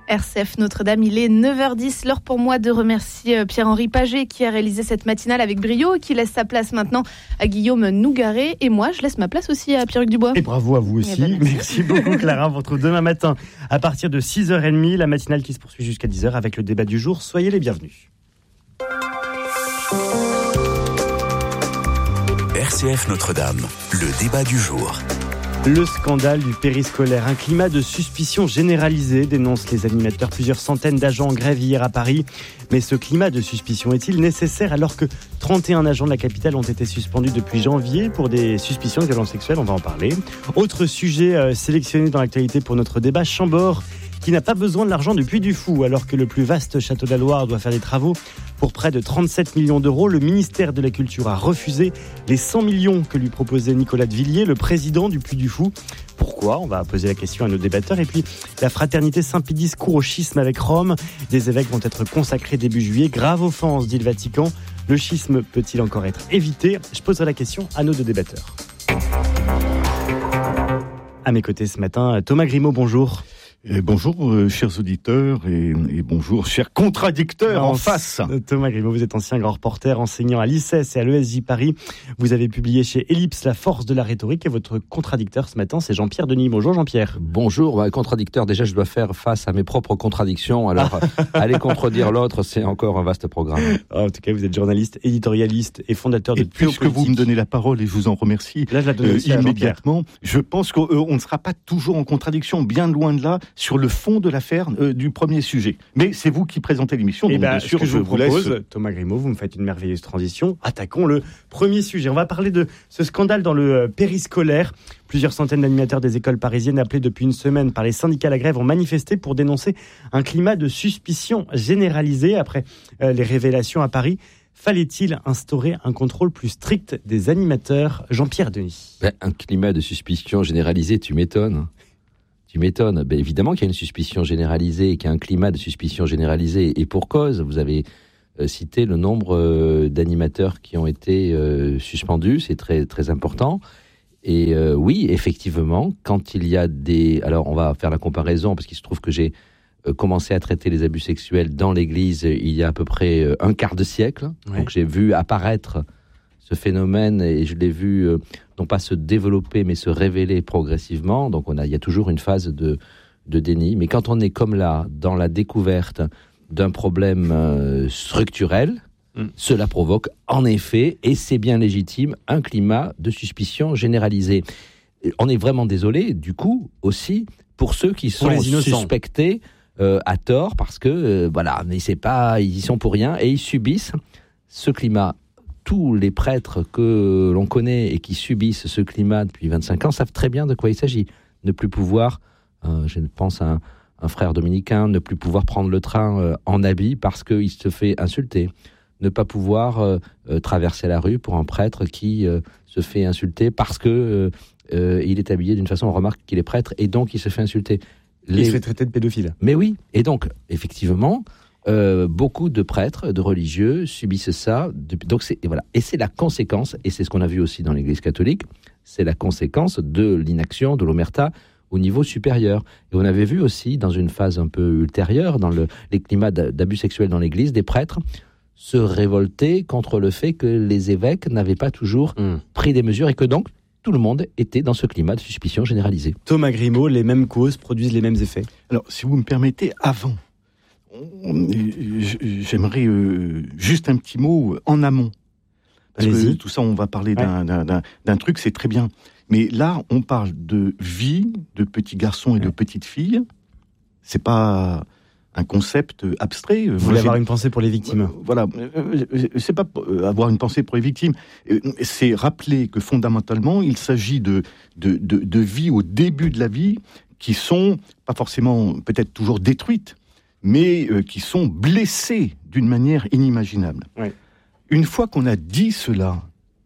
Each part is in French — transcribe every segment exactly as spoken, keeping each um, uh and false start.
R C F Notre-Dame, il est neuf heures dix, l'heure pour moi de remercier Pierre-Henri Paget qui a réalisé cette matinale avec brio, qui laisse sa place maintenant à Guillaume Nougaret, et moi je laisse ma place aussi à Pierre-Hugues Dubois. Et bravo à vous aussi, ben merci. merci beaucoup Clara, on vous retrouve demain matin à partir de six heures trente, la matinale qui se poursuit jusqu'à dix heures avec le débat du jour, soyez les bienvenus. R C F Notre-Dame, le débat du jour. Le scandale du périscolaire, un climat de suspicion généralisé, dénoncent les animateurs. Plusieurs centaines d'agents en grève hier à Paris. Mais ce climat de suspicion est-il nécessaire alors que trente et un agents de la capitale ont été suspendus depuis janvier pour des suspicions de violences sexuelles? On va en parler. Autre sujet euh, sélectionné dans l'actualité pour notre débat, Chambord, qui n'a pas besoin de l'argent du Puy du Fou, alors que le plus vaste château de la Loire doit faire des travaux pour près de trente-sept millions d'euros. Le ministère de la Culture a refusé les cent millions que lui proposait Nicolas de Villiers, le président du Puy du Fou. Pourquoi ? On va poser la question à nos débatteurs. Et puis, la fraternité Saint-Pédis court au schisme avec Rome. Des évêques vont être consacrés début juillet. Grave offense, dit le Vatican. Le schisme peut-il encore être évité ? Je poserai la question à nos deux débatteurs. À mes côtés ce matin, Thomas Grimaud, bonjour. Et bonjour, euh, chers auditeurs, et, et bonjour, chers contradicteurs en, en face. Thomas Grimaud, vous êtes ancien grand reporter, enseignant à l'I C E S et à l'E S J Paris. Vous avez publié chez Ellipse La force de la rhétorique, et votre contradicteur ce matin, c'est Jean-Pierre Denis. Bonjour Jean-Pierre. Bonjour, bah, contradicteur, déjà je dois faire face à mes propres contradictions, alors aller contredire l'autre, c'est encore un vaste programme. En tout cas, vous êtes journaliste, éditorialiste et fondateur de et puisque vous me donnez la parole, et je vous en remercie, là, je la donne aussi euh, immédiatement, je pense qu'on euh, ne sera pas toujours en contradiction, bien loin de là, sur le fond de l'affaire euh, du premier sujet. Mais c'est vous qui présentez l'émission, donc ben, bien sûr, ce que je, je vous propose, laisse... Thomas Grimaud, vous me faites une merveilleuse transition. Attaquons le premier sujet. On va parler de ce scandale dans le périscolaire. Plusieurs centaines d'animateurs des écoles parisiennes appelés depuis une semaine par les syndicats à la grève ont manifesté pour dénoncer un climat de suspicion généralisé après euh, les révélations à Paris. Fallait-il instaurer un contrôle plus strict des animateurs ? Jean-Pierre Denis. Ben, un climat de suspicion généralisé, tu m'étonnes. Tu m'étonnes. Ben, évidemment qu'il y a une suspicion généralisée, qu'il y a un climat de suspicion généralisée, et pour cause. Vous avez euh, cité le nombre euh, d'animateurs qui ont été euh, suspendus, c'est très, très important. Et euh, oui, effectivement, quand il y a des... Alors, on va faire la comparaison, parce qu'il se trouve que j'ai euh, commencé à traiter les abus sexuels dans l'Église il y a à peu près euh, un quart de siècle. Ouais. Donc, j'ai vu apparaître ce phénomène, et je l'ai vu euh, non pas se développer, mais se révéler progressivement. Donc, on a, il y a toujours une phase de, de déni. Mais quand on est comme là, dans la découverte d'un problème euh, structurel, mmh. cela provoque en effet, et c'est bien légitime, un climat de suspicion généralisée. On est vraiment désolé, du coup, aussi, pour ceux qui sont suspectés euh, à tort, parce que, euh, voilà, mais c'est pas, ils y sont pour rien, et ils subissent ce climat. Tous les prêtres que l'on connaît et qui subissent ce climat depuis vingt-cinq ans savent très bien de quoi il s'agit. Ne plus pouvoir, euh, je pense à un, un frère dominicain, ne plus pouvoir prendre le train euh, en habit parce qu'il se fait insulter. Ne pas pouvoir euh, euh, traverser la rue pour un prêtre qui euh, se fait insulter parce que euh, euh, il est habillé d'une façon, on remarque qu'il est prêtre et donc il se fait insulter. Les... Il se fait traiter de pédophile. Mais oui, et donc, effectivement... Euh, beaucoup de prêtres, de religieux subissent ça. Depuis, donc c'est, et, voilà. et c'est la conséquence, et c'est ce qu'on a vu aussi dans l'Église catholique, c'est la conséquence de l'inaction, de l'omerta au niveau supérieur. Et on avait vu aussi, dans une phase un peu ultérieure, dans le, les climats d'abus sexuels dans l'Église, des prêtres se révolter contre le fait que les évêques n'avaient pas toujours mmh. pris des mesures, et que donc tout le monde était dans ce climat de suspicion généralisée. Thomas Grimaud, les mêmes causes produisent les mêmes effets. Alors, si vous me permettez, avant... J'aimerais euh, juste un petit mot en amont. Parce Allez-y. que tout ça, on va parler ouais. d'un, d'un, d'un truc, c'est très bien. Mais là, on parle de vie, de petits garçons et ouais. de petites filles. C'est pas un concept abstrait. Vous voulez avoir une pensée pour les victimes. euh, Voilà. C'est pas avoir une pensée pour les victimes. C'est rappeler que fondamentalement, il s'agit de, de, de, de vie au début de la vie qui sont pas forcément peut-être toujours détruites, mais euh, qui sont blessés d'une manière inimaginable. Oui. Une fois qu'on a dit cela,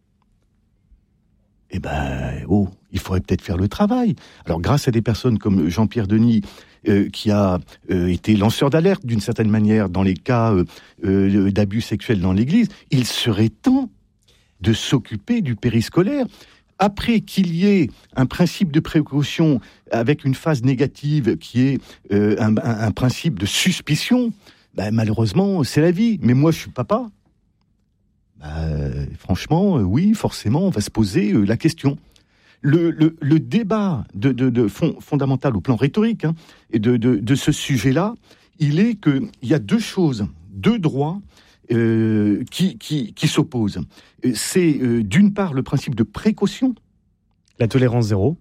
eh ben, oh, il faudrait peut-être faire le travail. Alors, grâce à des personnes comme Jean-Pierre Denis, euh, qui a euh, été lanceur d'alerte d'une certaine manière dans les cas euh, euh, d'abus sexuels dans l'Église, il serait temps de s'occuper du périscolaire. après qu'il y ait un principe de précaution avec une phase négative qui est euh, un, un, un principe de suspicion, bah, malheureusement, c'est la vie. Mais moi, je suis papa. Bah, euh, franchement, euh, oui, forcément, on va se poser euh, la question. Le, le, le débat de, de, de fond, fondamental au plan rhétorique hein, et de, de, de ce sujet-là, il est qu'il y a deux choses, deux droits euh, qui, qui, qui s'opposent. C'est euh, d'une part le principe de précaution. La tolérance zéro.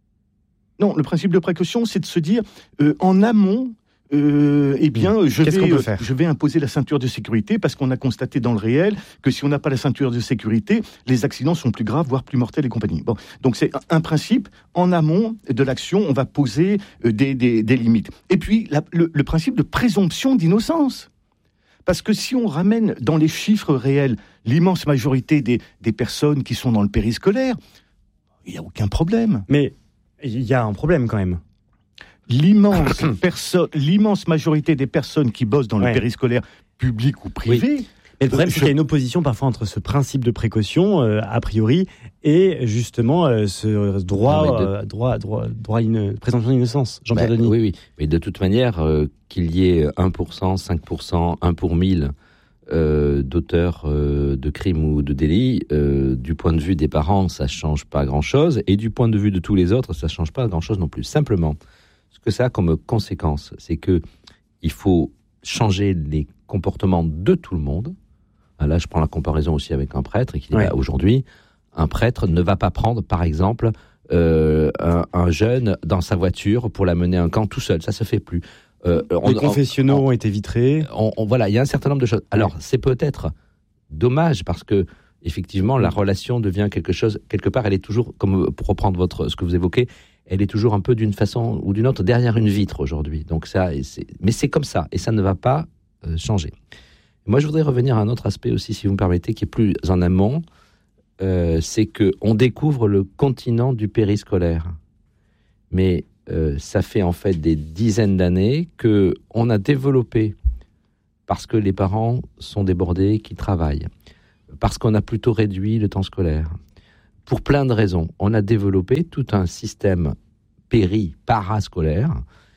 Non, le principe de précaution, c'est de se dire euh, en amont, Euh, eh bien, mmh. je Qu'est-ce vais, qu'on peut faire ? je vais imposer la ceinture de sécurité parce qu'on a constaté dans le réel que si on n'a pas la ceinture de sécurité, les accidents sont plus graves, voire plus mortels et compagnie. Bon, donc c'est un principe. En amont de l'action, on va poser des, des, des limites. Et puis, la, le, le principe de présomption d'innocence. Parce que si on ramène dans les chiffres réels l'immense majorité des, des personnes qui sont dans le périscolaire, il n'y a aucun problème. Mais il y a un problème quand même. L'immense, perso- l'immense majorité des personnes qui bossent dans le ouais. périscolaire public ou privé... Oui. Mais le problème, euh, c'est qu'il y a une opposition parfois entre ce principe de précaution, euh, a priori, et justement euh, ce droit, Ah, de... euh, droit, droit, droit, une présomption d'innocence. Jean-Pierre bah, Denis. Oui, oui. Mais de toute manière, euh, qu'il y ait un pour cent, cinq pour cent, un pour mille euh, d'auteurs euh, de crimes ou de délits, euh, du point de vue des parents, ça ne change pas grand-chose, et du point de vue de tous les autres, ça ne change pas grand-chose non plus. Simplement, ce que ça a comme conséquence, c'est que il faut changer les comportements de tout le monde. Là, je prends la comparaison aussi avec un prêtre, et qui dit, ouais. bah, aujourd'hui, un prêtre ne va pas prendre, par exemple, euh, un, un jeune dans sa voiture pour l'amener à un camp tout seul. Ça se fait plus. Euh, les on, confessionnaux on, ont été vitrés. On, on, voilà, il y a un certain nombre de choses. Alors, ouais. c'est peut-être dommage parce que effectivement, la relation devient quelque chose. Quelque part, elle est toujours, comme pour reprendre votre ce que vous évoquez, elle est toujours un peu d'une façon ou d'une autre derrière une vitre aujourd'hui. Donc ça, c'est, mais c'est comme ça et ça ne va pas euh, changer. Moi, je voudrais revenir à un autre aspect aussi, si vous me permettez, qui est plus en amont. Euh, c'est que on découvre le continent du périscolaire, mais euh, ça fait en fait des dizaines d'années que on a développé, parce que les parents sont débordés, qui travaillent, parce qu'on a plutôt réduit le temps scolaire, pour plein de raisons. On a développé tout un système péri-parascolaire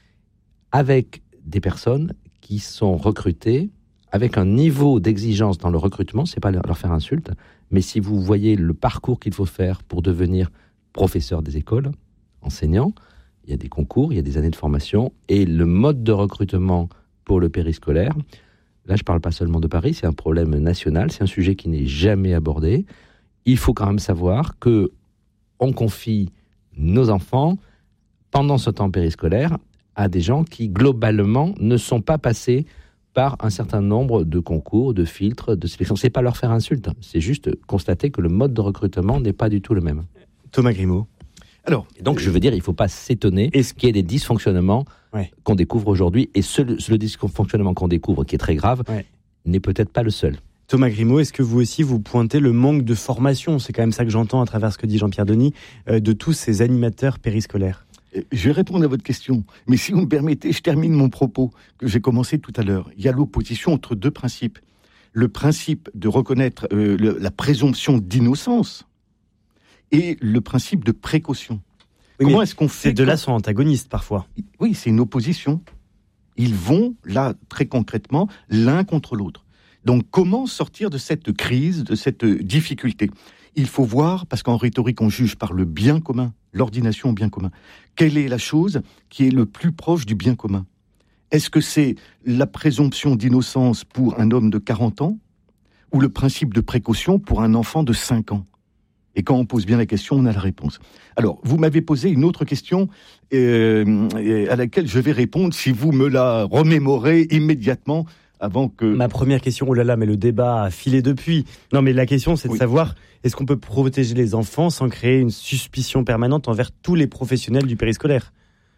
avec des personnes qui sont recrutées avec un niveau d'exigence dans le recrutement, c'est pas leur faire insulte, mais si vous voyez le parcours qu'il faut faire pour devenir professeur des écoles, enseignant, il y a des concours, il y a des années de formation, et le mode de recrutement pour le périscolaire, là je parle pas seulement de Paris, c'est un problème national, c'est un sujet qui n'est jamais abordé. Il faut quand même savoir que on confie nos enfants pendant ce temps périscolaire à des gens qui globalement ne sont pas passés par un certain nombre de concours, de filtres, de sélection. C'est pas leur faire insulte, c'est juste constater que le mode de recrutement n'est pas du tout le même. Thomas Grimaud. Alors, et donc, euh, je veux dire, il ne faut pas s'étonner est-ce qu'il y ait des dysfonctionnements ouais. qu'on découvre aujourd'hui. Et ce, ce, le dysfonctionnement qu'on découvre, qui est très grave, ouais. n'est peut-être pas le seul. Thomas Grimaud, est-ce que vous aussi, vous pointez le manque de formation, c'est quand même ça que j'entends à travers ce que dit Jean-Pierre Denis, euh, de tous ces animateurs périscolaires? Je vais répondre à votre question, mais si vous me permettez, je termine mon propos que j'ai commencé tout à l'heure. Il y a l'opposition entre deux principes. Le principe de reconnaître euh, le, la présomption d'innocence et le principe de précaution. Oui, comment est-ce qu'on fait Ces deux-là sont antagonistes parfois. Oui, c'est une opposition. Ils vont, là, très concrètement, l'un contre l'autre. Donc, comment sortir de cette crise, de cette difficulté ? Il faut voir, parce qu'en rhétorique, on juge par le bien commun, l'ordination au bien commun. Quelle est la chose qui est le plus proche du bien commun ? Est-ce que c'est la présomption d'innocence pour un homme de quarante ans ou le principe de précaution pour un enfant de cinq ans ? Et quand on pose bien la question, on a la réponse. Alors, vous m'avez posé une autre question euh, à laquelle je vais répondre si vous me la remémorez immédiatement avant que... Ma première question, oh là là, mais le débat a filé depuis. Non, mais la question, c'est de oui. savoir, est-ce qu'on peut protéger les enfants sans créer une suspicion permanente envers tous les professionnels du périscolaire ?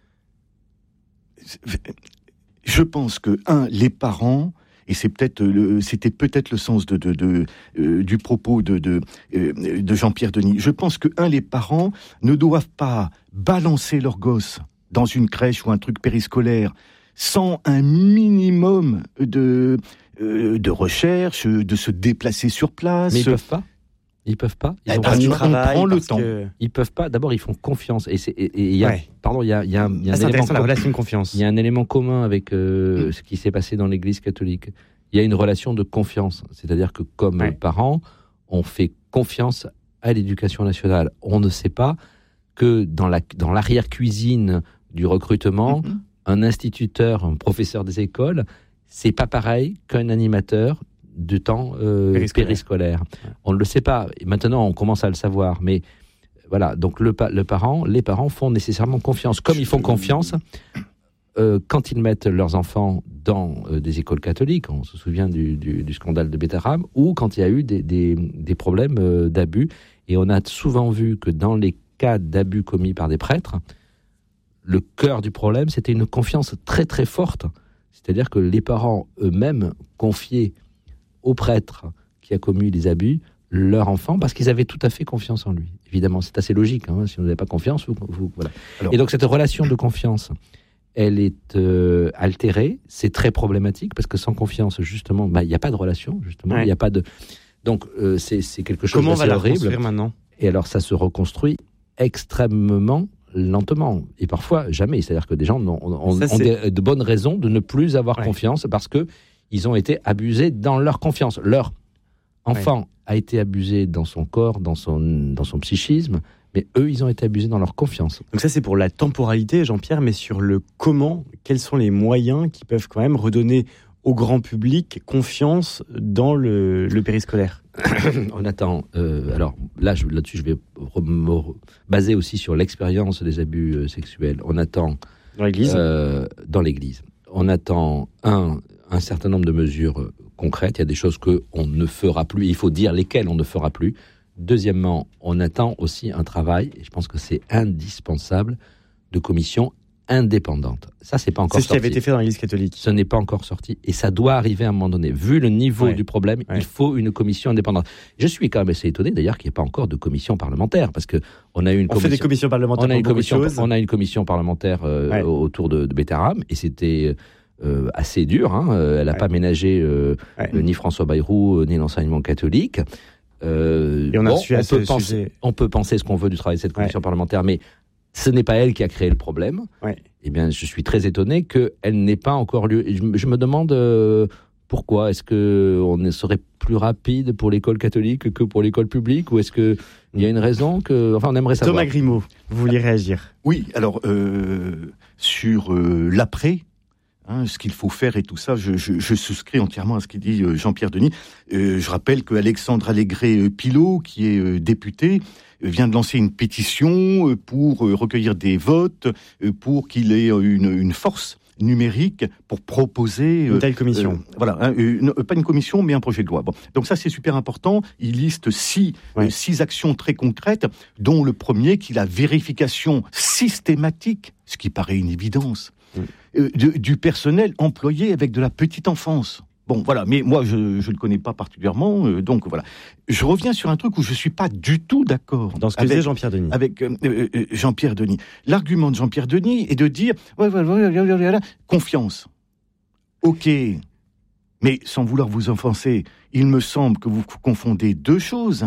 Je pense que, un, les parents... Et c'est peut-être le, c'était peut-être le sens de, de, de, euh, du propos de, de, euh, de Jean-Pierre Denis. Je pense que, un, les parents ne doivent pas balancer leurs gosses dans une crèche ou un truc périscolaire sans un minimum de, euh, de recherche, de se déplacer sur place. Mais ils peuvent pas ? Ils peuvent pas. Ils Eh ont ben, pas tu le vois, temps. on prend le temps. Que... Ils peuvent pas. D'abord, ils font confiance. Et c'est, et, et il y a, Ouais. pardon, il y a, il y a un, il y a Ah, un c'est élément. intéressant, la com- relation de confiance. Il y a un élément commun avec euh, ce qui s'est passé dans l'Église catholique. Il y a une relation de confiance. C'est-à-dire que comme Ouais. parents, on fait confiance à l'éducation nationale. On ne sait pas que dans la dans l'arrière-cuisine du recrutement, Mhm. un instituteur, un professeur des écoles, c'est pas pareil qu'un animateur de temps euh, Périscolaire. périscolaire. Ouais. On ne le sait pas. Et maintenant, on commence à le savoir. Mais voilà, donc le, pa- le parent, les parents font nécessairement confiance. Comme ils font confiance euh, quand ils mettent leurs enfants dans euh, des écoles catholiques, on se souvient du, du, du scandale de Bethlehem, ou quand il y a eu des, des, des problèmes euh, d'abus. Et on a souvent vu que dans les cas d'abus commis par des prêtres, le cœur du problème, c'était une confiance très très forte. C'est-à-dire que les parents eux-mêmes confiaient au prêtre qui a commis les abus leur enfant parce qu'ils avaient tout à fait confiance en lui. Évidemment, c'est assez logique. Hein, si vous n'avez pas confiance, vous, vous voilà. Alors- Et donc cette relation de confiance, elle est euh, altérée. C'est très problématique parce que sans confiance, justement, bah, il n'y a pas de relation. Justement, il Ouais. n'y a pas de. Donc euh, c'est, c'est quelque chose Comment on va d'assez la horrible. reconstruire maintenant? Et alors, ça se reconstruit extrêmement lentement. Et parfois, jamais. C'est-à-dire que des gens ont, ont- Ça, ont c'est- des- de bonnes raisons de ne plus avoir Ouais. confiance parce que ils ont été abusés dans leur confiance. Leur enfant a été abusé dans son corps, dans son, dans son psychisme, mais eux, ils ont été abusés dans leur confiance. Donc ça, c'est pour la temporalité, Jean-Pierre, mais sur le comment, quels sont les moyens qui peuvent quand même redonner au grand public confiance dans le, le périscolaire? On attend. euh, alors là, je- là-dessus, je vais re- me re- baser aussi sur l'expérience des abus euh, sexuels. On attend Dans l'Église euh, dans l'Église. On attend un, un certain nombre de mesures euh, concrètes. Il y a des choses qu'on ne fera plus. Il faut dire lesquelles on ne fera plus. Deuxièmement, on attend aussi un travail, et je pense que c'est indispensable, de commissions indépendantes. Ça, c'est pas encore C'est ce qui sorti. avait été fait dans l'Église catholique. Ce n'est pas encore sorti et ça doit arriver à un moment donné. Vu le niveau Ouais. du problème, Ouais. il faut une commission indépendante. Je suis quand même assez étonné d'ailleurs qu'il n'y ait pas encore de commission parlementaire parce que on a eu une On fait des commission, commissions parlementaires on a pour une beaucoup de commission, choses. on a une commission parlementaire euh, Ouais. autour de, de Bethlehem et c'était euh, assez dur. Hein. Euh, Elle n'a Ouais. pas ménagé euh, Ouais. euh, ni François Bayrou euh, ni l'enseignement catholique. Euh, Et on a bon, reçu à on ce peut penser, sujet- on peut penser ce qu'on veut du travail de cette commission parlementaire, mais ce n'est pas elle qui a créé le problème. Ouais. Eh bien, je suis très étonné qu'elle n'ait pas encore lieu. Et Je, me- je me demande euh, pourquoi. Est-ce qu'on serait plus rapide pour l'école catholique que pour l'école publique, ou est-ce qu'il y a une raison que, enfin, on aimerait savoir. Thomas Grimaud, vous vouliez réagir? Oui, alors euh, sur euh, l'après, hein, ce qu'il faut faire et tout ça, je, je, je souscris entièrement à ce qu'il dit euh, Jean-Pierre Denis. Euh, je rappelle que Alexandre Allégret-Pilot, qui est euh, député, euh, vient de lancer une pétition euh, pour euh, recueillir des votes, euh, pour qu'il ait euh, une, une force numérique pour proposer Une telle commission. euh, voilà, hein, une- pas une commission, mais un projet de loi. Bon, donc ça c'est super important. Il liste six, Ouais. euh, six actions très concrètes, dont le premier qui est la vérification systématique, ce qui paraît une évidence, Mm. euh, de- du personnel employé avec de la petite enfance. Bon, voilà, mais moi, je ne le connais pas particulièrement, euh, donc voilà. Je reviens sur un truc où je ne suis pas du tout d'accord Dans ce que avec, disait Jean-Pierre Denis. avec euh, euh, euh, Jean-Pierre Denis. L'argument de Jean-Pierre Denis est de dire, ouais, ouais, ouais, ouais, ouais, ouais, ouais, confiance. Ok, mais sans vouloir vous offenser, il me semble que vous confondez deux choses.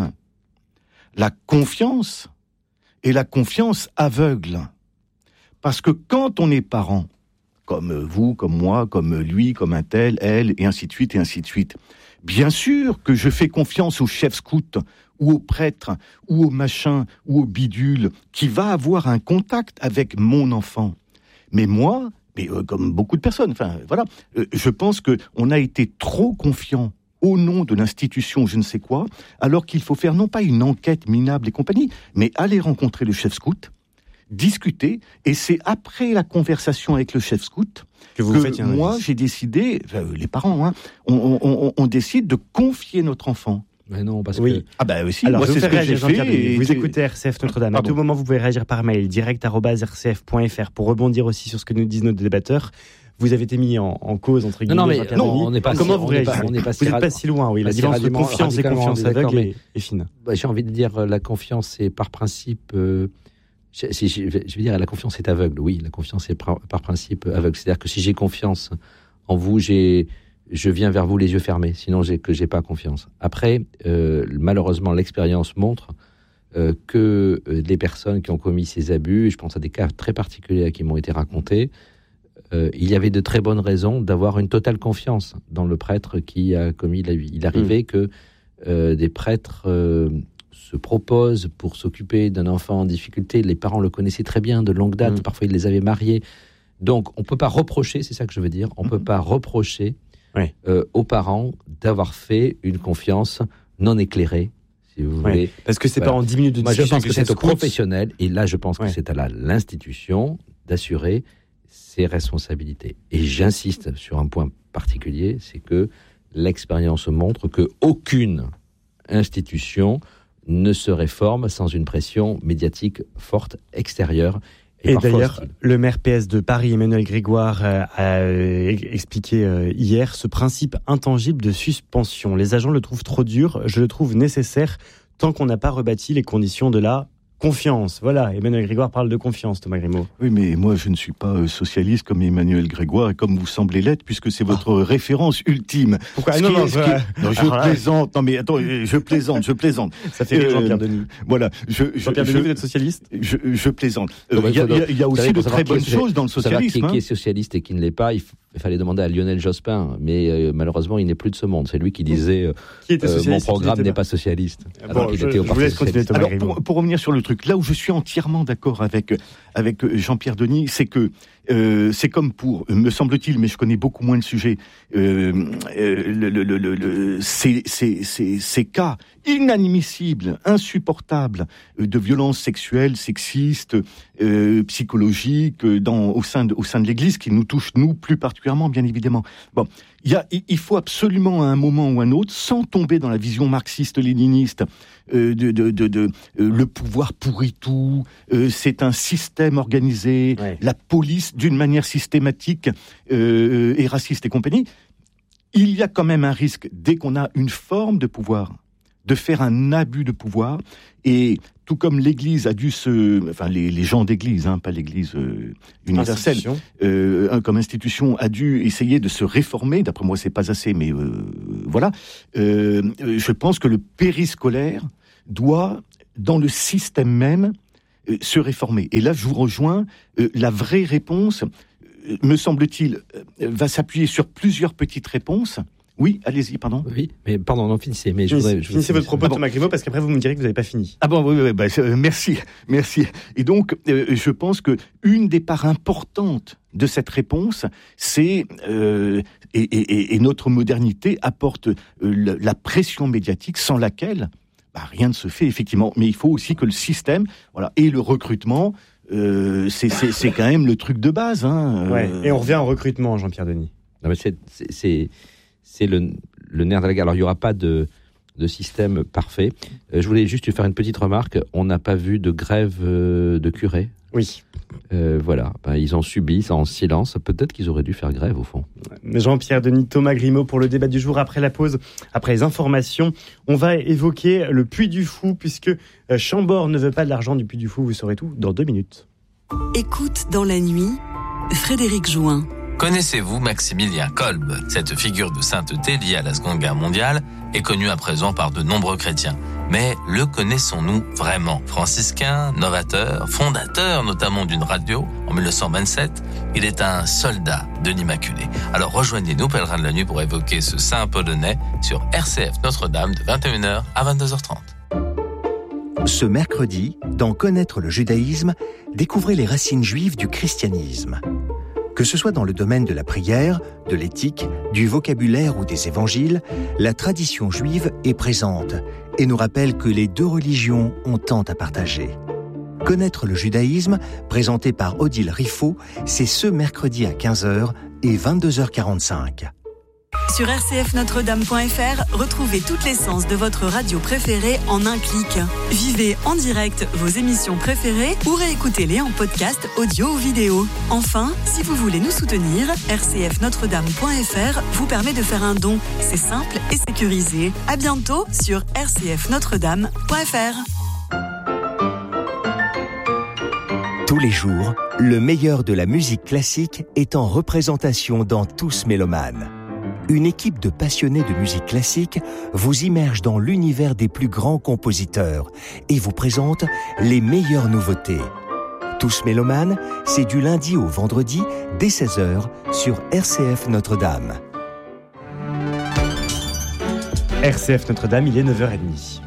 La confiance et la confiance aveugle. Parce que quand on est parent, comme vous, comme moi, comme lui, comme un tel, elle, et ainsi de suite, et ainsi de suite, bien sûr que je fais confiance au chef scout, ou au prêtre, ou au machin, ou au bidule, qui va avoir un contact avec mon enfant. Mais moi, mais euh, comme beaucoup de personnes, enfin voilà, euh, je pense que on a été trop confiant au nom de l'institution je ne sais quoi, alors qu'il faut faire non pas une enquête minable et compagnie, mais aller rencontrer le chef scout, discuter, et c'est après la conversation avec le chef scout Que vous que faites un moi avis. j'ai décidé, enfin, euh, les parents, hein, on, on, on, on décide de confier notre enfant. Mais non, parce Oui. que Ah ben aussi, Alors, moi je c'est vous ce fais que j'ai réagir Jean-Pierre fait. Denis. et Vous j'ai- écoutez R C F Notre-Dame. À Pardon. tout moment, vous pouvez réagir par mail, direct arobase r c f point f r, pour rebondir aussi sur ce que nous disent nos débatteurs. Vous avez été mis en, en cause, entre non, guillemets, non, mais Jean-Pierre non, Denis. on n'est pas. Comment si- vous on n'est pas- réagissez? on n'est pas Vous si n'êtes rad- pas si loin, oui. La pas si différence de radicalement- confiance et radicalement confiance d'accord, aveugle mais- est, est fine. Bah, j'ai envie de dire euh, la confiance est par principe. euh, je, si- je vais je vais dire la confiance est aveugle. Oui, la confiance est par, par principe aveugle. C'est-à-dire que si j'ai confiance en vous, j'ai je viens vers vous les yeux fermés, sinon j'ai, que j'ai pas confiance. Après, euh, malheureusement, l'expérience montre euh, que euh, les personnes qui ont commis ces abus, et je pense à des cas très particuliers qui m'ont été racontés, euh, il y avait de très bonnes raisons d'avoir une totale confiance dans le prêtre qui a commis l'abus. Il arrivait mmh. que euh, des prêtres euh, se proposent pour s'occuper d'un enfant en difficulté. Les parents le connaissaient très bien de longue date, mmh. parfois ils les avaient mariés. Donc on ne peut pas reprocher, c'est ça que je veux dire, on ne mmh. peut pas reprocher Oui. Euh, aux parents d'avoir fait une confiance non éclairée, si vous voulez. Oui, parce que c'est voilà. pas en dix minutes de Moi, discussion. je pense que, que c'est aux professionnels, et là, je pense que oui. c'est à la, l'institution d'assurer ses responsabilités. Et j'insiste sur un point particulier, c'est que l'expérience montre qu'aucune institution ne se réforme sans une pression médiatique forte extérieure. Et, et d'ailleurs, hostile. Le maire P S de Paris, Emmanuel Grégoire, euh, a euh, expliqué euh, hier ce principe intangible de suspension. Les agents le trouvent trop dur, je le trouve nécessaire tant qu'on n'a pas rebâti les conditions de la confiance. Voilà, Emmanuel Grégoire parle de confiance, Thomas Grimaud. Oui, mais moi, je ne suis pas euh, socialiste comme Emmanuel Grégoire et comme vous semblez l'être, puisque c'est votre oh. référence ultime. Pourquoi ah, non, non, est, ouais. non, je ah, plaisante. Non, mais attends, je plaisante, je plaisante. Ça fait rire euh, Jean-Pierre Denis. Voilà. Je, Jean-Pierre je, Denis, vous êtes socialiste ? je, je plaisante. Il euh, y, y, y a aussi de très bonnes choses dans le socialisme. Qui, hein. qui est socialiste et qui ne l'est pas, il, f- il fallait demander à Lionel Jospin, mais euh, malheureusement, il n'est plus de ce monde. C'est lui qui disait qui était euh, mon programme n'est pas socialiste. Bon, alors qu'il je, était au Parti socialiste. Alors, pour, pour revenir sur le truc, là où je suis entièrement d'accord avec avec Jean-Pierre Denis, c'est que euh, c'est comme pour, me semble-t-il, mais je connais beaucoup moins le sujet, euh, euh, le, le, le, le, ces, ces, ces, ces cas inadmissibles, insupportables de violences sexuelles, sexistes, euh, psychologiques dans, au sein de, au sein de l'Église qui nous touchent nous plus particulièrement, bien évidemment. Bon, il y a, il faut absolument à un moment ou à un autre, sans tomber dans la vision marxiste-léniniste, euh, de, de, de, de euh, le pouvoir pourrit tout, euh, c'est un système organisé, ouais. la police d'une manière systématique euh, et raciste et compagnie. Il y a quand même un risque dès qu'on a une forme de pouvoir, de faire un abus de pouvoir, et tout comme l'Église a dû se, enfin les, les gens d'Église, hein, pas l'Église euh, universelle, institution. Euh, comme institution a dû essayer de se réformer. D'après moi, c'est pas assez, mais euh, voilà. Euh, je pense que le périscolaire doit, dans le système même, euh, se réformer. Et là, je vous rejoins. Euh, la vraie réponse, euh, me semble-t-il, euh, va s'appuyer sur plusieurs petites réponses. Oui, allez-y, pardon. Oui, mais pardon, non, finissez. Mais je finissez, voudrais, je finissez voudrais... votre propos, ah bon. Thomas Grimaud, parce qu'après vous me direz que vous n'avez pas fini. Ah bon, oui, oui, bah, euh, merci, merci. Et donc, euh, je pense que une des parts importantes de cette réponse, c'est euh, et, et, et notre modernité apporte euh, la, la pression médiatique sans laquelle bah, rien ne se fait effectivement. Mais il faut aussi que le système, voilà, et le recrutement. Euh, c'est, c'est, c'est quand même le truc de base. Hein, euh... ouais. Et on revient au recrutement, Jean-Pierre Denis. Non, mais c'est, c'est, c'est... C'est le, le nerf de la guerre. Alors, il n'y aura pas de, de système parfait. Euh, je voulais juste faire une petite remarque. On n'a pas vu de grève euh, de curés. Oui. Euh, voilà. Ben, ils ont subi ça en silence. Peut-être qu'ils auraient dû faire grève, au fond. Jean-Pierre Denis, Thomas Grimaud pour le débat du jour. Après la pause, après les informations, on va évoquer le Puy du Fou, puisque Chambord ne veut pas de l'argent du Puy du Fou. Vous saurez tout dans deux minutes. Écoute dans la nuit, Frédéric Jouin. Connaissez-vous Maximilien Kolb ? Cette figure de sainteté liée à la Seconde Guerre mondiale est connue à présent par de nombreux chrétiens. Mais le connaissons-nous vraiment ? Franciscain, novateur, fondateur notamment d'une radio en dix-neuf cent vingt-sept, il est un soldat de l'Immaculée. Alors rejoignez-nous, pèlerins de la nuit, pour évoquer ce saint polonais sur R C F Notre-Dame de vingt et une heures à vingt-deux heures trente. Ce mercredi, dans Connaître le judaïsme, découvrez les racines juives du christianisme. Que ce soit dans le domaine de la prière, de l'éthique, du vocabulaire ou des évangiles, la tradition juive est présente et nous rappelle que les deux religions ont tant à partager. Connaître le judaïsme, présenté par Odile Riffaut, c'est ce mercredi à quinze heures et vingt-deux heures quarante-cinq. Sur r c f notre dame point f r, retrouvez toutes les séances de votre radio préférée en un clic. Vivez en direct vos émissions préférées ou réécoutez-les en podcast audio ou vidéo. Enfin, si vous voulez nous soutenir, r c f notre dame point f r vous permet de faire un don. C'est simple et sécurisé. À bientôt sur r c f notre dame point f r. Tous les jours, le meilleur de la musique classique est en représentation dans Tous Mélomanes. une équipe de passionnés de musique classique vous immerge dans l'univers des plus grands compositeurs et vous présente les meilleures nouveautés. Tous mélomanes, c'est du lundi au vendredi dès seize heures sur R C F Notre-Dame. R C F Notre-Dame, il est neuf heures trente.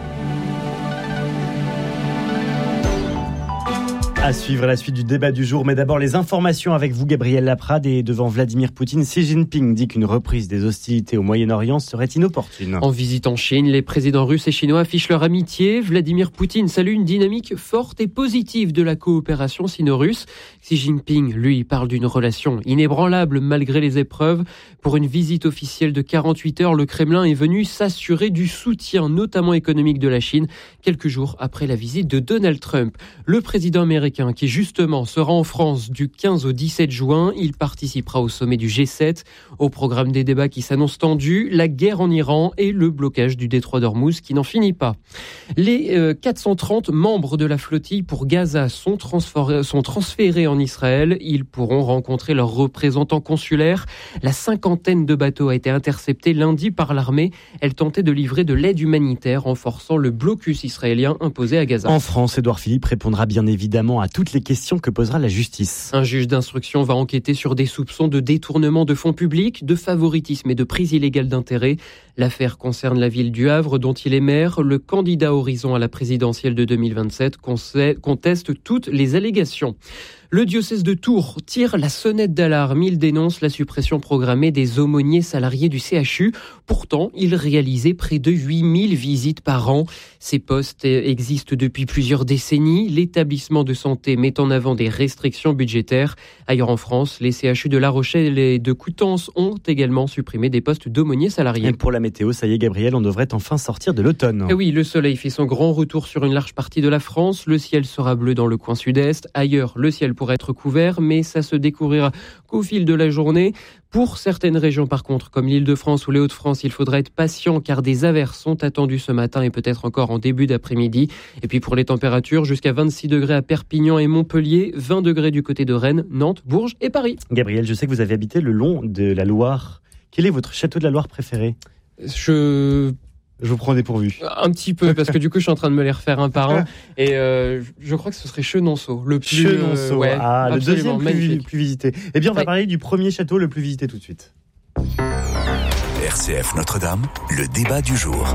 À suivre la suite du débat du jour, mais d'abord les informations avec vous, Gabriel Laprade. Et devant Vladimir Poutine, Xi Jinping dit qu'une reprise des hostilités au Moyen-Orient serait inopportune. En visitant Chine, les présidents russes et chinois affichent leur amitié. Vladimir Poutine salue une dynamique forte et positive de la coopération sino-russe. Xi Jinping, lui, parle d'une relation inébranlable malgré les épreuves. Pour une visite officielle de quarante-huit heures, le Kremlin est venu s'assurer du soutien, notamment économique, de la Chine, quelques jours après la visite de Donald Trump. Le président américain qui justement sera en France du quinze au dix-sept juin. Il participera au sommet du G sept. Au programme des débats qui s'annoncent tendus, la guerre en Iran et le blocage du détroit d'Ormuz qui n'en finit pas. Les euh, quatre cent trente membres de la flottille pour Gaza sont, sont transférés en Israël. Ils pourront rencontrer leurs représentants consulaires. La cinquantaine de bateaux a été interceptée lundi par l'armée. Elle tentait de livrer de l'aide humanitaire, renforçant le blocus israélien imposé à Gaza. En France, Édouard Philippe répondra bien évidemment à toutes les questions que posera la justice. Un juge d'instruction va enquêter sur des soupçons de détournement de fonds publics, de favoritisme et de prise illégale d'intérêt. L'affaire concerne la ville du Havre, dont il est maire. Le candidat Horizon à la présidentielle de deux mille vingt-sept conteste toutes les allégations. Le diocèse de Tours tire la sonnette d'alarme. Il dénonce la suppression programmée des aumôniers salariés du C H U. Pourtant, il réalisait près de huit mille visites par an. Ces postes existent depuis plusieurs décennies. L'établissement de santé met en avant des restrictions budgétaires. Ailleurs en France, les C H U de La Rochelle et de Coutances ont également supprimé des postes d'aumôniers salariés. Et pour la météo, ça y est Gabriel, on devrait enfin sortir de l'automne. Et oui, le soleil fait son grand retour sur une large partie de la France. Le ciel sera bleu dans le coin sud-est. Ailleurs, le ciel pourrait être couvert, mais ça se découvrira qu'au fil de la journée. Pour certaines régions, par contre, comme l'Île-de-France ou les Hauts-de-France, il faudra être patient car des averses sont attendues ce matin et peut-être encore en début d'après-midi. Et puis pour les températures, jusqu'à vingt-six degrés à Perpignan et Montpellier, vingt degrés du côté de Rennes, Nantes, Bourges et Paris. Gabriel, je sais que vous avez habité le long de la Loire. Quel est votre château de la Loire préféré ? Je... Je vous prends dépourvu. Un petit peu, parce que du coup, je suis en train de me les refaire un par un. Et euh, je crois que ce serait Chenonceau. Le plus, Chenonceau, euh, ouais, ah, le deuxième plus, plus visité. Eh bien, on va ouais. parler du premier château le plus visité tout de suite. R C F Notre-Dame, le débat du jour.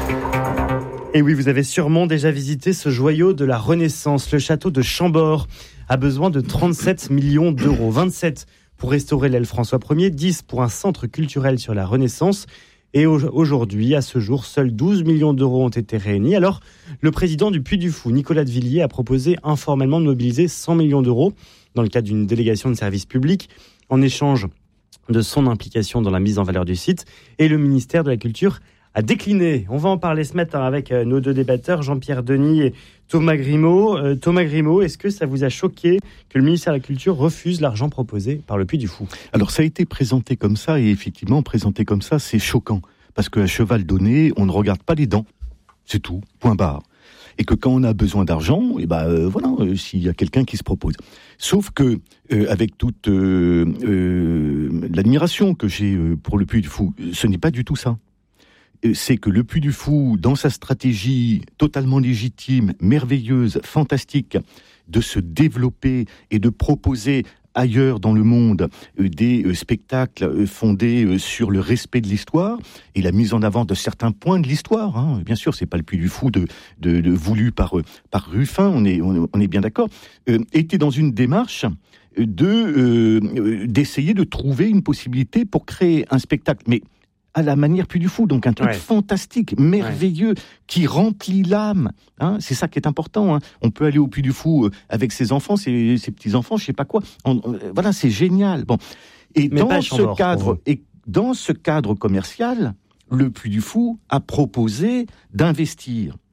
Et oui, vous avez sûrement déjà visité ce joyau de la Renaissance. Le château de Chambord a besoin de trente-sept millions d'euros. vingt-sept pour restaurer l'aile François Ier, dix pour un centre culturel sur la Renaissance. Et aujourd'hui, à ce jour, seuls douze millions d'euros ont été réunis. Alors, le président du Puy du Fou, Nicolas de Villiers, a proposé informellement de mobiliser cent millions d'euros dans le cadre d'une délégation de service public en échange de son implication dans la mise en valeur du site. Et le ministère de la Culture a décliné. On va en parler ce matin avec nos deux débatteurs, Jean-Pierre Denis et Thomas Grimaud. Euh, Thomas Grimaud, est-ce que ça vous a choqué que le ministère de la Culture refuse l'argent proposé par le Puy du Fou ? Alors ça a été présenté comme ça, et effectivement, présenté comme ça, c'est choquant. Parce qu'à cheval donné, on ne regarde pas les dents. C'est tout, point barre. Et que quand on a besoin d'argent, et ben euh, voilà, euh, s'il y a quelqu'un qui se propose. Sauf que, euh, avec toute euh, euh, l'admiration que j'ai euh, pour le Puy du Fou, ce n'est pas du tout ça. C'est que le Puy du Fou, dans sa stratégie totalement légitime, merveilleuse, fantastique, de se développer et de proposer ailleurs dans le monde euh, des euh, spectacles euh, fondés euh, sur le respect de l'histoire et la mise en avant de certains points de l'histoire. Hein. Bien sûr, c'est pas le Puy du Fou de, de, de voulu par euh, par Ruffin. On est on, on est bien d'accord. Euh, était dans une démarche de euh, d'essayer de trouver une possibilité pour créer un spectacle, mais à la manière Puy du Fou, donc un truc ouais. fantastique, merveilleux, ouais. qui remplit l'âme. Hein, c'est ça qui est important. Hein. On peut aller au Puy du Fou avec ses enfants, ses, ses petits-enfants, je sais pas quoi. On, on, voilà, c'est génial. Bon. Et Mais dans ce cadre, et dans ce cadre commercial, le Puy du Fou a proposé d'investir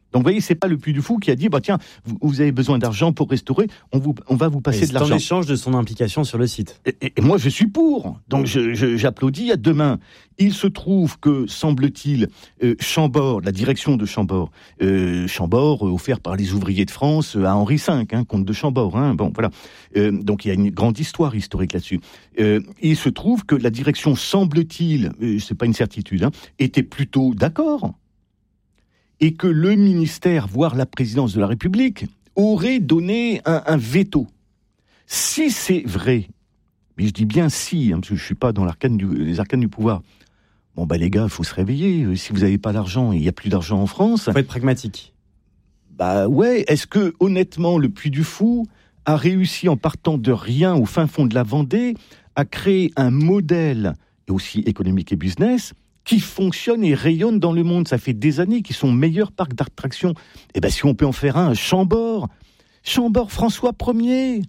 Donc, vous voyez, c'est pas le Puy du Fou qui a dit, bah tiens, vous, vous avez besoin d'argent pour restaurer, on, vous, on va vous passer et de l'argent. En échange de son implication sur le site. Et, et, et moi, je suis pour. Donc, je, je, j'applaudis. À demain, il se trouve que, semble-t-il, euh, Chambord, la direction de Chambord, euh, Chambord, euh, offert par les ouvriers de France euh, à Henri cinq, hein, comte de Chambord. Hein, bon, voilà. Euh, donc, il y a une grande histoire historique là-dessus. Euh, il se trouve que la direction, semble-t-il, euh, c'est pas une certitude, hein, était plutôt d'accord. Et que le ministère, voire la présidence de la République, aurait donné un, un veto. Si c'est vrai, mais je dis bien si, hein, parce que je ne suis pas dans l'arcane du, les arcanes du pouvoir, bon ben les gars, il faut se réveiller. Si vous n'avez pas d'argent et il n'y a plus d'argent en France... Il faut être pragmatique. Bah ouais, est-ce que honnêtement, le Puy du Fou a réussi, en partant de rien au fin fond de la Vendée, à créer un modèle, et aussi économique et business, qui fonctionnent et rayonnent dans le monde. Ça fait des années qu'ils sont meilleurs parcs d'attractions. Eh bien, si on peut en faire un, Chambord, Chambord, François Ier,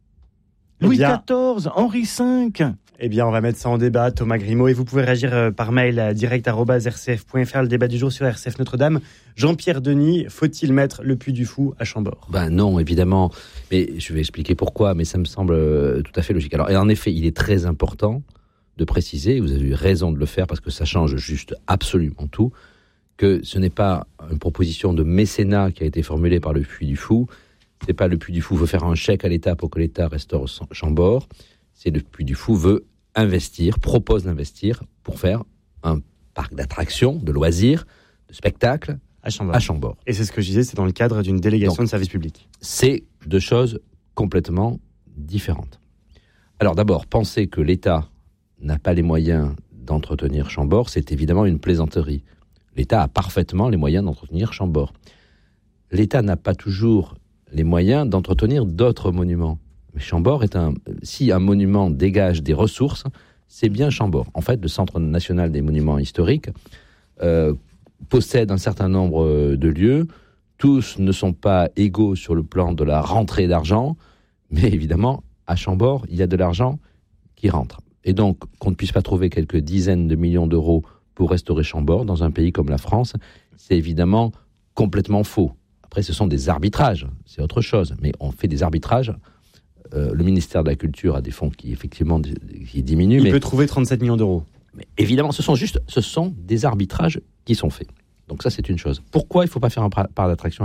Louis bien, quatorze, Henri cinq. Eh bien, on va mettre ça en débat, Thomas Grimaud, et vous pouvez réagir par mail à direct arobase r c f point f r, le débat du jour sur R C F Notre-Dame. Jean-Pierre Denis, faut-il mettre le Puy du Fou à Chambord ? Ben non, évidemment, mais je vais expliquer pourquoi, mais ça me semble tout à fait logique. Alors, et en effet, il est très important de préciser, vous avez eu raison de le faire parce que ça change juste absolument tout, que ce n'est pas une proposition de mécénat qui a été formulée par le Puy du Fou, c'est pas le Puy du Fou veut faire un chèque à l'État pour que l'État restaure Chambord, c'est le Puy du Fou veut investir, propose d'investir pour faire un parc d'attractions, de loisirs, de spectacles à Chambord. à Chambord. Et c'est ce que je disais, c'est dans le cadre d'une délégation Donc, de service public. C'est deux choses complètement différentes. Alors d'abord, penser que l'État n'a pas les moyens d'entretenir Chambord, c'est évidemment une plaisanterie. L'État a parfaitement les moyens d'entretenir Chambord. L'État n'a pas toujours les moyens d'entretenir d'autres monuments. Mais Chambord est un... Si un monument dégage des ressources, c'est bien Chambord. En fait, le Centre national des monuments historiques euh, possède un certain nombre de lieux. Tous ne sont pas égaux sur le plan de la rentrée d'argent, mais évidemment, à Chambord, il y a de l'argent qui rentre. Et donc, qu'on ne puisse pas trouver quelques dizaines de millions d'euros pour restaurer Chambord dans un pays comme la France, c'est évidemment complètement faux. Après, ce sont des arbitrages, c'est autre chose. Mais on fait des arbitrages. Euh, le ministère de la Culture a des fonds qui, effectivement, qui diminuent. Il mais, peut trouver trente-sept millions d'euros. Mais évidemment, ce sont juste ce sont des arbitrages qui sont faits. Donc ça, c'est une chose. Pourquoi il ne faut pas faire un parc d'attraction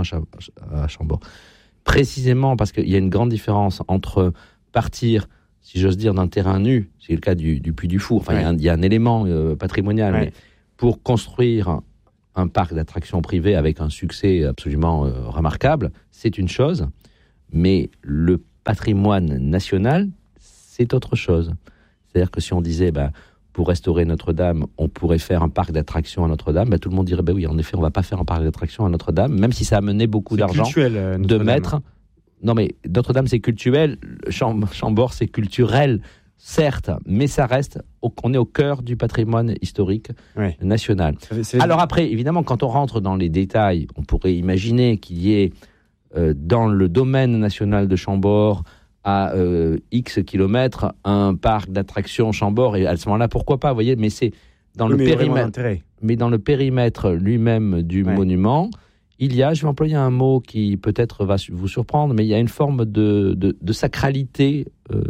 à Chambord ? Précisément parce qu'il y a une grande différence entre partir, si j'ose dire, d'un terrain nu, c'est le cas du, du Puy du Fou, enfin, ouais. il, y a un, il y a un élément euh, patrimonial, ouais. mais pour construire un, un parc d'attractions privé avec un succès absolument euh, remarquable, c'est une chose, mais le patrimoine national, c'est autre chose. C'est-à-dire que si on disait, bah, pour restaurer Notre-Dame, on pourrait faire un parc d'attractions à Notre-Dame, bah, tout le monde dirait, bah oui, en effet, on ne va pas faire un parc d'attractions à Notre-Dame, même si ça a amené beaucoup c'est d'argent cultuel, euh, de mettre... Non, mais Notre-Dame, c'est culturel. Chambord, c'est culturel, certes, mais ça reste. Au, on est au cœur du patrimoine historique ouais. national. C'est... Alors après, évidemment, quand on rentre dans les détails, on pourrait imaginer qu'il y ait euh, dans le domaine national de Chambord, à euh, X kilomètres, un parc d'attractions Chambord. Et à ce moment-là, pourquoi pas, vous voyez, mais c'est dans oui, le mais périmètre. Mais dans le périmètre lui-même du ouais. monument. Il y a, je vais employer un mot qui peut-être va vous surprendre, mais il y a une forme de, de, de sacralité euh,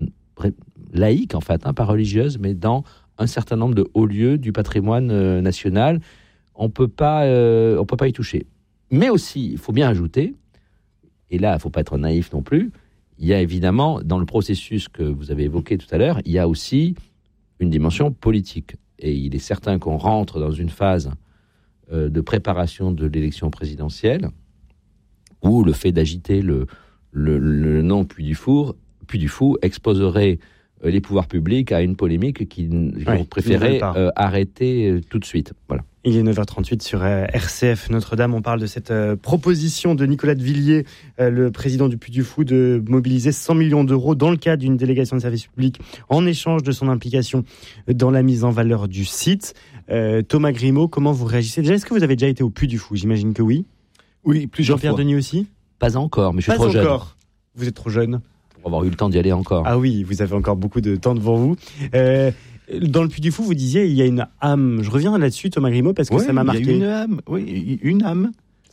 laïque, en fait, hein, pas religieuse, mais dans un certain nombre de hauts lieux du patrimoine euh, national. On peut pas, euh, on peut pas y toucher. Mais aussi, il faut bien ajouter, et là, il ne faut pas être naïf non plus, il y a évidemment, dans le processus que vous avez évoqué tout à l'heure, il y a aussi une dimension politique. Et il est certain qu'on rentre dans une phase de préparation de l'élection présidentielle, où le fait d'agiter le, le, le nom Puy du Fou, Puy du Fou exposerait les pouvoirs publics à une polémique qu'ils ouais, ont préféré euh, arrêter euh, tout de suite. Voilà. Il est neuf heures trente-huit sur euh, R C F Notre-Dame. On parle de cette euh, proposition de Nicolas de Villiers, euh, le président du Puy du Fou, de mobiliser cent millions d'euros dans le cadre d'une délégation de service public en échange de son implication dans la mise en valeur du site. Euh, Thomas Grimaud, comment vous réagissez ? Déjà, est-ce que vous avez déjà été au Puy du Fou ? J'imagine que oui. Oui, plusieurs Jean-Pierre fois. Denis aussi ? Pas encore, mais je suis Pas trop jeune. Pas encore. Vous êtes trop jeune. Pour avoir eu le temps d'y aller encore. Ah oui, vous avez encore beaucoup de temps devant vous. Euh, dans le Puy du Fou, vous disiez, il y a une âme. Je reviens là-dessus, Thomas Grimaud, parce que oui, ça m'a marqué. Il y a une âme, oui, une âme.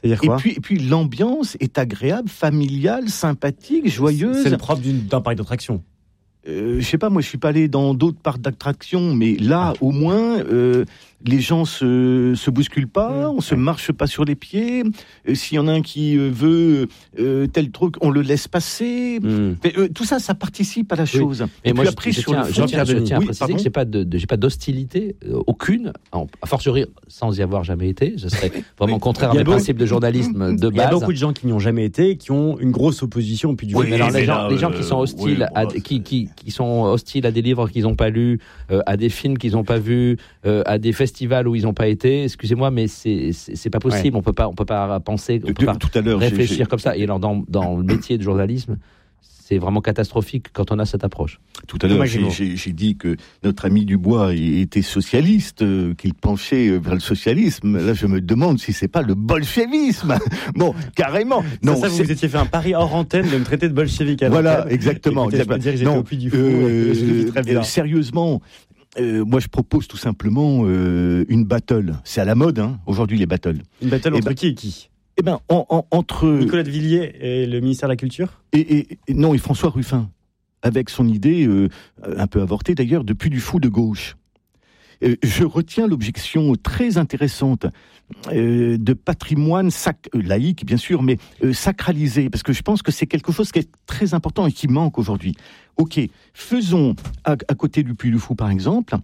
C'est-à-dire quoi ? Et puis, et puis l'ambiance est agréable, familiale, sympathique, joyeuse. C'est le propre d'une, d'un parc d'attractions. Euh, je sais pas, moi je suis pas allé dans d'autres parcs d'attractions, mais là Ah. au moins euh, les gens se se bousculent pas, Mmh. on se marche pas sur les pieds. Euh, s'il y en a un qui euh, veut euh, tel truc, on le laisse passer. Mmh. Mais, euh, tout ça, ça participe à la chose. Et, Et moi, puis je, après je sur tiens, le je fond, tiens, je tiens à oui, préciser pardon. que j'ai pas de, de- j'ai pas d'hostilité euh, aucune, en- a fortiori sans y avoir jamais été. Ce serait vraiment contraire à Il y a mes beaucoup- principes de journalisme de Il y a base. beaucoup de gens qui n'y ont jamais été, qui ont une grosse opposition au Puy du Fou. Oui, Mais alors, les mais gens, là, les gens euh, qui sont hostiles, oui, à, bon, qui, qui, qui sont hostiles à des livres qu'ils n'ont pas lus, euh, à des films qu'ils n'ont pas vus, euh, à des festivals où ils n'ont pas été, excusez-moi, mais c'est, c'est, c'est pas possible. Ouais. On peut pas, on peut pas penser, on De- peut pas tout à l'heure, j'ai- réfléchir j'ai- comme ça. Et alors, dans, dans le métier de journalisme, c'est vraiment catastrophique quand on a cette approche. Tout à l'heure, Thomas j'ai, Gémeaux. j'ai, j'ai dit que notre ami Dubois était socialiste, euh, qu'il penchait vers le socialisme. Là, je me demande si c'est pas le bolchevisme. Bon, carrément. Non, Non, ça, vous c'est- vous étiez fait un pari hors antenne de me traiter de bolchevique. à Voilà, l'antenne. exactement. Écoutez, je peux dire que j'étais Non, au Puy du Fou. euh, et je le vis très bien. euh, sérieusement, euh, moi je propose tout simplement euh, une battle. C'est à la mode, hein, aujourd'hui les battles. Une battle Eh entre ben, qui et qui Eh ben, en- en- entre Nicolas de Villiers et le ministère de la Culture. et, et- et- non et François Ruffin, avec son idée euh, un peu avortée d'ailleurs de Puy du Fou de gauche. Euh, je retiens l'objection très intéressante euh, de patrimoine sac, euh, laïque, bien sûr, mais euh, sacralisé, parce que je pense que c'est quelque chose qui est très important et qui manque aujourd'hui. Ok, faisons à, à côté du Puy du Fou, par exemple,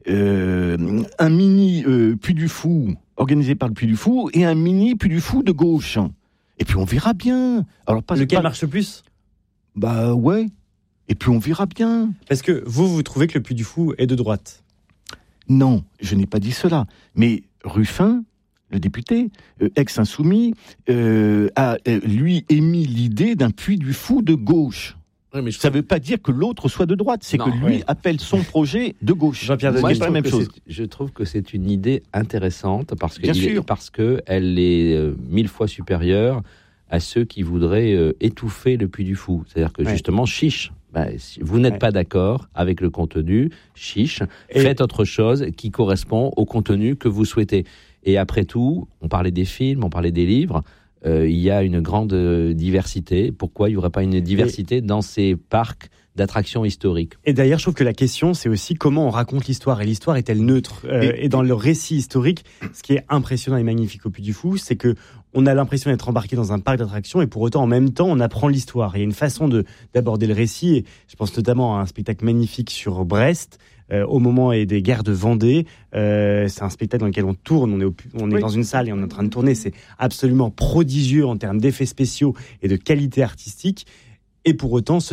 euh, un mini euh, Puy du Fou organisé par le Puy du Fou et un mini Puy du Fou de gauche. Et puis on verra bien. Alors pas Lequel pas- marche le plus ? Bah ouais. Et puis on verra bien. Parce que vous, vous trouvez que le Puy du Fou est de droite. Non, je n'ai pas dit cela. Mais Ruffin, le député, euh, ex-insoumis, euh, a euh, lui émis l'idée d'un Puy du Fou de gauche. mais je Ça ne veut pas dire que l'autre soit de droite, c'est Non, que lui ouais. appelle son projet de gauche. Jean-Pierre Moi, Denis, c'est pas la même que chose. c'est- je trouve que c'est une idée intéressante parce que Bien il est- sûr. parce que elle est euh, mille fois supérieure à ceux qui voudraient euh, étouffer le Puy du Fou. C'est-à-dire que Ouais. justement, chiche. Bah, si vous n'êtes Ouais. pas d'accord avec le contenu, chiche. Et- Faites autre chose qui correspond au contenu que vous souhaitez. Et après tout, on parlait des films, on parlait des livres. Euh, il y a une grande euh, diversité. Pourquoi il n'y aurait pas une diversité dans ces parcs d'attractions historiques? Et d'ailleurs, je trouve que la question, c'est aussi comment on raconte l'histoire. Et l'histoire est-elle neutre Euh, Et- et, dans le récit historique, ce qui est impressionnant et magnifique au Puy du Fou, c'est que on a l'impression d'être embarqué dans un parc d'attractions et pour autant, en même temps, on apprend l'histoire. Il y a une façon de d'aborder le récit. Et je pense notamment à un spectacle magnifique sur Brest. Euh, au moment et des guerres de Vendée, euh, c'est un spectacle dans lequel on tourne, on est, au, on est Oui. dans une salle et on est en train de tourner. C'est absolument prodigieux en termes d'effets spéciaux et de qualité artistique. Et pour autant, ce